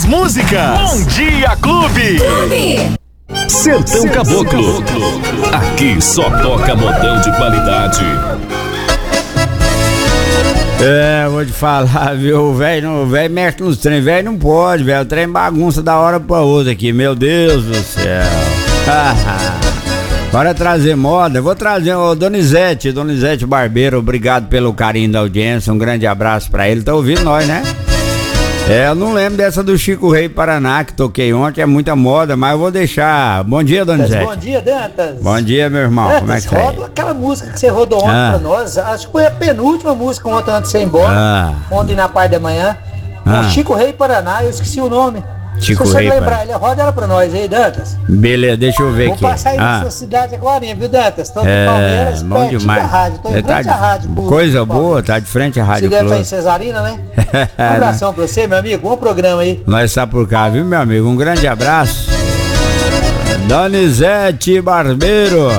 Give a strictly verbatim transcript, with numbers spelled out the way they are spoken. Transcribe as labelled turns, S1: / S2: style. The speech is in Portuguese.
S1: músicas. Bom Dia Clube. Sertão Caboclo. Aqui só toca modão de qualidade.
S2: É, vou te falar, viu? O velho mexe nos trem, velho não pode, velho. O trem bagunça da hora pra outra aqui, meu Deus do céu. Bora trazer moda. Eu vou trazer o Donizete, Donizete Barbeiro. Obrigado pelo carinho da audiência. Um grande abraço pra ele. Tá ouvindo nós, né? É, eu não lembro dessa do Chico Rei Paraná que toquei ontem, é muita moda, mas eu vou deixar. Bom dia, Donizete.
S3: Bom dia, Dantas.
S2: Bom dia, meu irmão.
S3: Dantas,
S2: como é que tá?
S3: roda aquela música que você rodou ontem
S2: ah.
S3: pra nós. Acho que foi a penúltima música ontem antes de você ir embora.
S2: Ah.
S3: Ontem na parte da manhã.
S2: Ah.
S3: O Chico Rei Paraná, eu esqueci o nome.
S2: Chico
S3: Se você
S2: Rei
S3: lembrar, ele roda ela pra nós aí, Dantas.
S2: Beleza, deixa eu ver
S3: Vou
S2: aqui.
S3: Vou passar aí
S2: ah.
S3: na sua cidade agora, viu, Dantas? Tô
S2: é,
S3: em Palmeiras,
S2: bom demais.
S3: Da rádio. Tô em frente
S2: tá
S3: à rádio.
S2: Coisa boa, tá de frente à rádio.
S3: Você deve estar em Cesarina, né? Um abração pra você, meu amigo. Bom programa aí.
S2: Nós está por cá, viu, meu amigo? Um grande abraço. Donizete Barbeiro.